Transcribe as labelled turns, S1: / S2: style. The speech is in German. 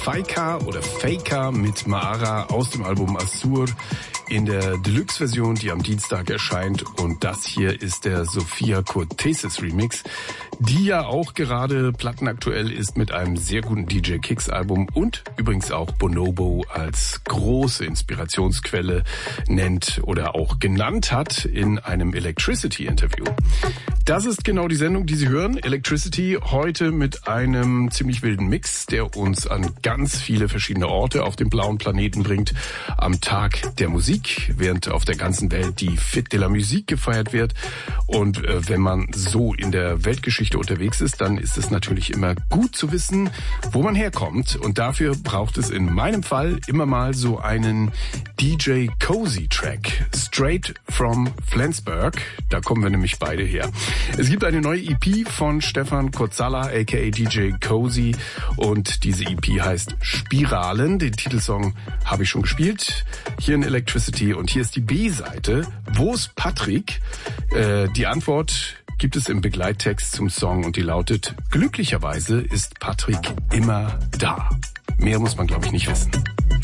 S1: Faika oder Faker mit Maara aus dem Album Assur in der Deluxe-Version, die am Dienstag erscheint. Und das hier ist der Sophia Cortesis Remix, die ja auch gerade plattenaktuell ist mit einem sehr guten DJ Kicks Album und übrigens auch Bonobo als große Inspirationsquelle nennt oder auch genannt hat in einem Electricity-Interview. Das ist genau die Sendung, die Sie hören. Electricity heute mit einem ziemlich wilden Mix, der uns an ganz viele verschiedene Orte auf dem blauen Planeten bringt. Am Tag der Musik, während auf der ganzen Welt die Fête de la Musique gefeiert wird. Und wenn man so in der Weltgeschichte unterwegs ist, dann ist es natürlich immer gut zu wissen, wo man herkommt. Und dafür braucht es in meinem Fall immer mal so einen DJ Cozy Track. Straight from Flensburg. Da kommen wir nämlich beide her. Es gibt eine neue EP von Stefan Kotzala, aka DJ Cozy. Und diese EP heißt Spiralen. Den Titelsong habe ich schon gespielt. Hier in Electricity. Und hier ist die B-Seite. Wo ist Patrick? Die Antwort gibt es im Begleittext zum Song und die lautet: Glücklicherweise ist Patrick immer da. Mehr muss man, glaube ich, nicht wissen.